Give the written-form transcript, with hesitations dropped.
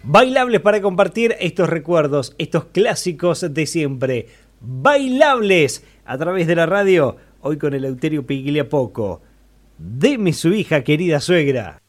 Bailables para compartir estos recuerdos, estos clásicos de siempre. Bailables a través de la radio, hoy con Eleuterio Pigliapoco. Deme su hija, querida suegra.